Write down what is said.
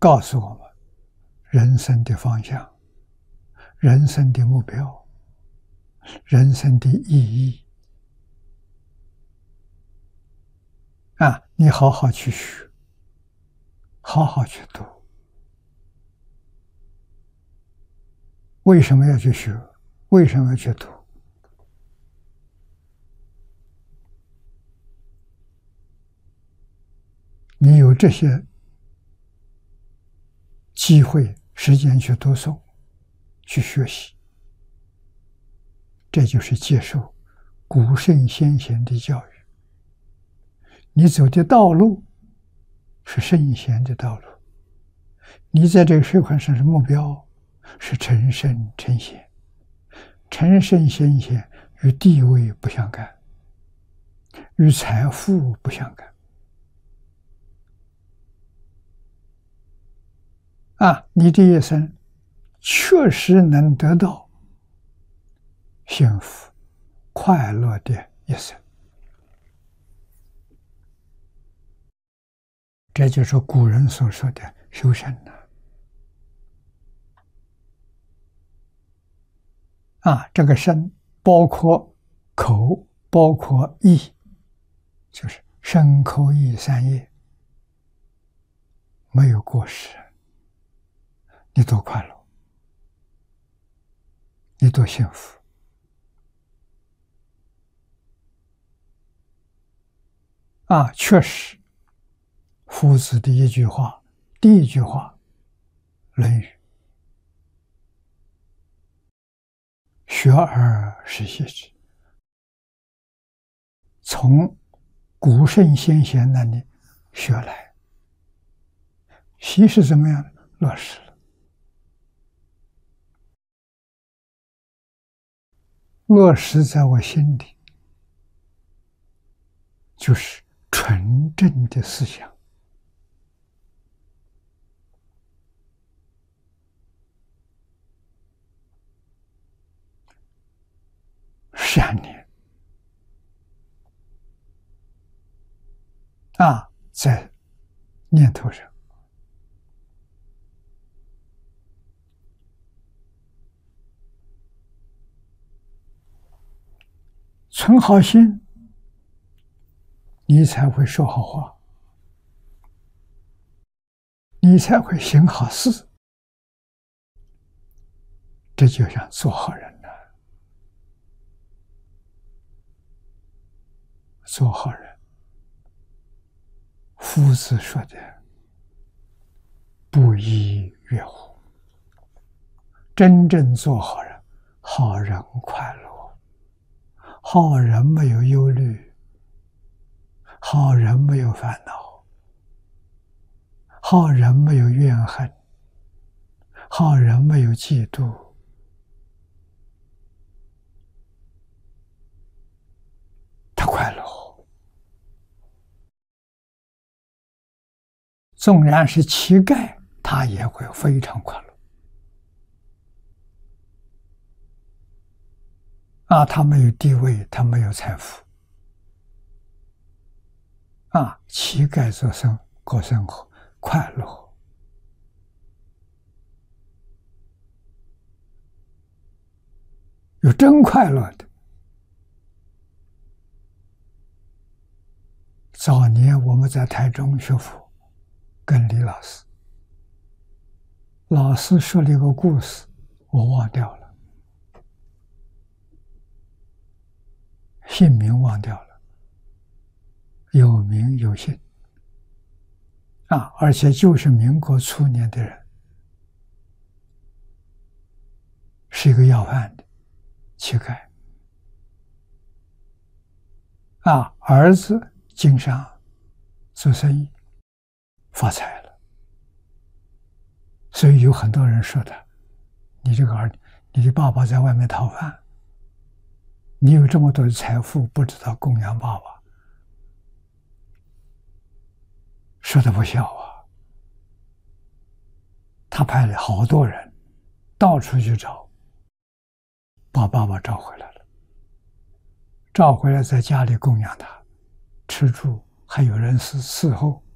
告诉我们人生的方向、人生的目标、人生的意义。你好好去学，好好去读。为什么要去学？为什么要去读？你有这些机会、时间去读诵、去学习，这就是接受古圣先贤的教育。你走的道路是圣贤的道路，你在这个社会上的目标是成圣成贤。成圣先贤与地位不相干，与财富不相干。你这一生确实能得到幸福、快乐的一生。这就是古人所说的修身这个身包括口，包括意，就是身口意三业，没有过失，你多快乐，你多幸福。确实，夫子的一句话，第一句话，《论语》，学而时习之。从古圣先贤那里学来，习是怎么样的？落实了。落实在我心里，就是纯正的思想。善念在念头上，存好心，你才会说好话，你才会行好事。这就像做好人了。做好人，夫子说的不亦乐乎。真正做好人，好人快乐，好人没有忧虑，好人没有烦恼，好人没有怨恨，好人没有嫉妒，他快乐。纵然是乞丐，他也会非常快乐。他没有地位，他没有财富。乞丐过生活快乐。有真快乐的。早年我们在台中学佛，跟李老师，老师说了一个故事，我忘掉了，姓名忘掉了，有名有姓而且就是民国初年的人，是一个要饭的乞丐儿子经商做生意发财了，所以有很多人说他，你这个你的爸爸在外面讨饭，你有这么多的财富，不知道供养爸爸，说的不孝他派了好多人到处去找，把爸爸找回来了，找回来在家里供养他，吃住，还有人伺候。